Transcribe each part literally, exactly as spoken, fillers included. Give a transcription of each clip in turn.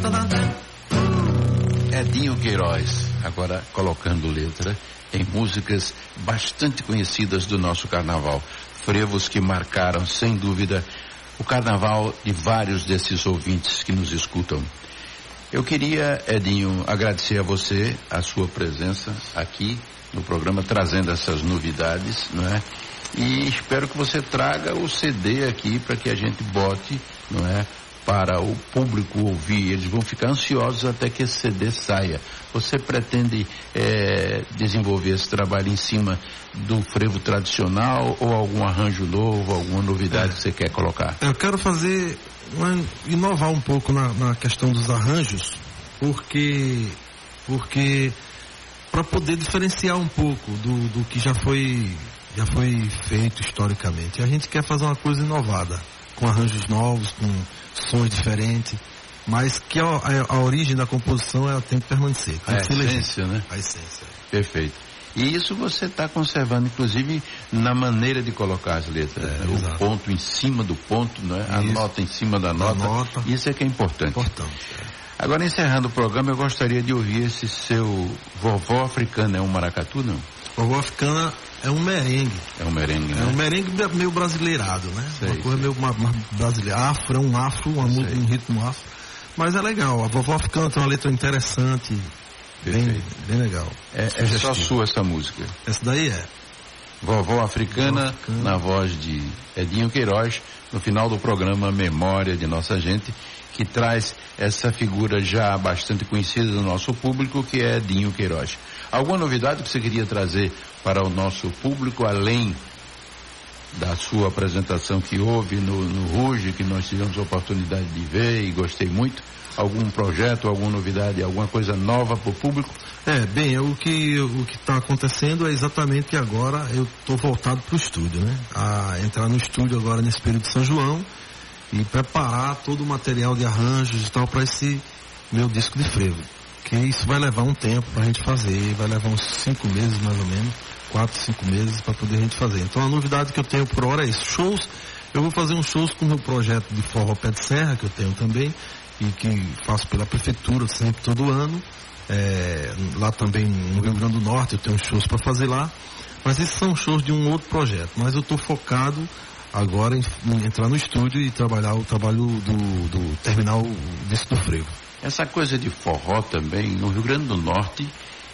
Edinho Queiroz, agora colocando letra em músicas bastante conhecidas do nosso carnaval. Frevos que marcaram, sem dúvida, o carnaval de vários desses ouvintes que nos escutam. Eu queria, Edinho, agradecer a você, a sua presença aqui no programa, trazendo essas novidades, não é? E espero que você traga o C D aqui para que a gente bote, não é? Para o público ouvir. Eles vão ficar ansiosos até que esse C D saia. Você pretende é, desenvolver esse trabalho em cima do frevo tradicional ou algum arranjo novo, alguma novidade é. que você quer colocar? Eu quero fazer, uma, inovar um pouco na, na questão dos arranjos, porque, porque para poder diferenciar um pouco do, do que já foi, já foi feito historicamente. A gente quer fazer uma coisa inovada, com arranjos novos, com sons diferentes, mas que a, a, a origem da composição ela tem que permanecer. Tem a que essência, né? A essência. Perfeito. E isso você está conservando, inclusive, na maneira de colocar as letras. É, né? O exato. ponto em cima do ponto, né? A Isso. nota em cima da nota. Da nota. Isso é que é importante. Importante. É. Agora, encerrando o programa, eu gostaria de ouvir esse seu Vovó Africana. É um maracatu, não? Vovó Africana é um merengue. É um merengue, né? É um merengue meio brasileirado, né? Sei, uma coisa sei. meio uma, uma brasileira. Afro, é um afro, uma música, um ritmo afro. Mas é legal. A Vovó Africana tem uma letra interessante. Bem, bem legal. É, é só sua essa música? Essa daí é. Vovó Africana, Vovó Africana, na voz de Edinho Queiroz, no final do programa Memória de Nossa Gente, que traz essa figura já bastante conhecida do nosso público, que é Edinho Queiroz. Alguma novidade que você queria trazer para o nosso público, além da sua apresentação que houve no, no Ruge, que nós tivemos a oportunidade de ver e gostei muito? Algum projeto, alguma novidade, alguma coisa nova para o público? É, bem, o que o que está acontecendo é exatamente que agora eu estou voltado para o estúdio, né? A entrar no estúdio agora nesse período de São João e preparar todo o material de arranjos e tal para esse meu disco de frevo. Que isso vai levar um tempo para a gente fazer, vai levar uns cinco meses mais ou menos, quatro, cinco meses para poder a gente fazer. Então a novidade que eu tenho por hora é isso. Shows, eu vou fazer uns shows com o meu projeto de forró pé de serra, que eu tenho também, e que faço pela prefeitura sempre todo ano. É, lá também no Rio Grande do Norte eu tenho shows para fazer lá, mas esses são shows de um outro projeto, mas eu estou focado agora em, em entrar no estúdio e trabalhar o trabalho do, do terminar o disco do frevo. Essa coisa de forró também no Rio Grande do Norte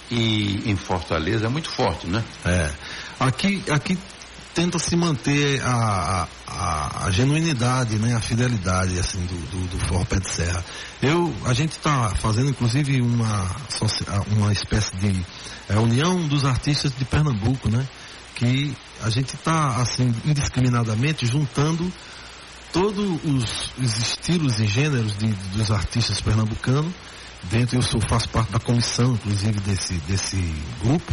e em Fortaleza é muito forte, né? É, aqui, aqui tenta se manter a, a, a genuinidade, né, a fidelidade assim, do, do, do forró pé de serra. Eu, a gente está fazendo inclusive uma, uma espécie de é, união dos artistas de Pernambuco, né? Que a gente está assim, indiscriminadamente juntando todos os, os estilos e gêneros de, dos artistas pernambucanos. Dentro eu sou, faço parte da comissão, inclusive, desse, desse grupo.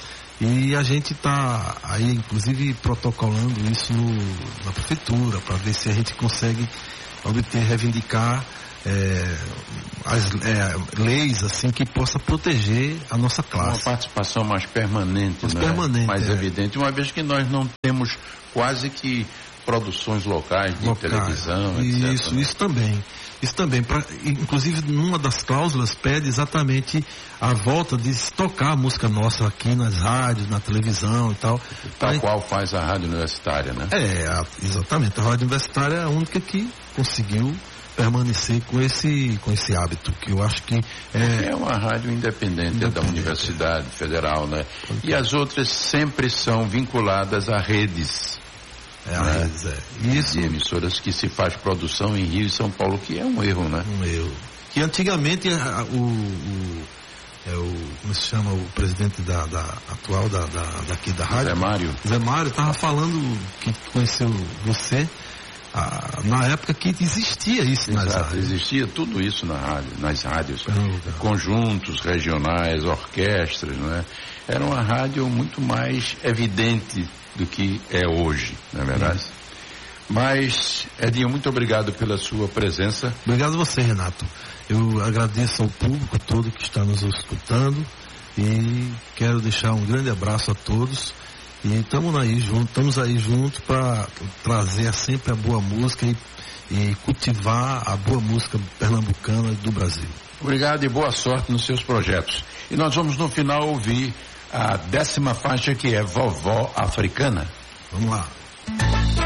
E a gente está aí, inclusive, protocolando isso no, na prefeitura, para ver se a gente consegue obter, reivindicar é, as é, leis assim que possa proteger a nossa classe. Uma participação mais permanente, mais, né? permanente, mais é. evidente, uma vez que nós não temos quase que produções locais de locais. televisão, isso, etcétera. Isso também. Isso também, pra, inclusive numa das cláusulas pede exatamente a volta de tocar a música nossa aqui nas rádios, na televisão e tal. Tal Aí, qual faz a rádio universitária, né? É, a, exatamente. A rádio universitária é a única que conseguiu permanecer com esse, com esse hábito, que eu acho que é... É uma rádio independente, independente. É da Universidade Federal, né? E as outras sempre são vinculadas a redes. É, a né? redes, é. Isso. E emissoras que se faz produção em Rio e São Paulo, que é um erro, né? Um erro. Que antigamente a, o, o, é o, como se chama, o presidente da, da atual da, da, daqui da rádio? Zé Mário. Zé Mário estava falando que conheceu você ah, na época que existia isso. Exato, nas rádios. Existia tudo isso na rádio, nas rádios. Não, Conjuntos regionais, orquestras, né? Era uma rádio muito mais evidente do que é hoje, não é verdade? Sim. Mas, Edinho, muito obrigado pela sua presença. Obrigado a você, Renato. Eu agradeço ao público todo que está nos escutando e quero deixar um grande abraço a todos E estamos aí juntos, estamos aí juntos para trazer sempre a boa música e, e cultivar a boa música pernambucana do Brasil. Obrigado e boa sorte nos seus projetos. E nós vamos no final ouvir a décima faixa, que é Vovó Africana. Vamos lá.